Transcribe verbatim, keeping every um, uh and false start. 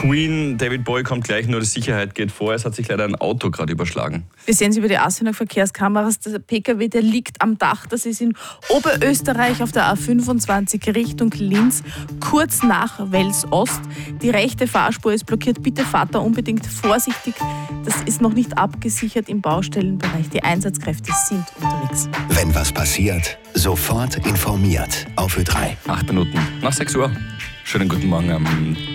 Queen, David Bowie kommt gleich, nur die Sicherheit geht vor. Es hat sich leider ein Auto gerade überschlagen. Wir sehen es über die Asfinag Verkehrskameras. Der P K W, der liegt am Dach. Das ist in Oberösterreich auf der A fünfundzwanzig Richtung Linz, kurz nach Wels-Ost. Die rechte Fahrspur ist blockiert. Bitte fahrt da unbedingt vorsichtig. Das ist noch nicht abgesichert im Baustellenbereich. Die Einsatzkräfte sind unterwegs. Wenn was passiert, sofort informiert auf Ö drei. Acht Minuten nach sechs Uhr. Schönen guten Morgen am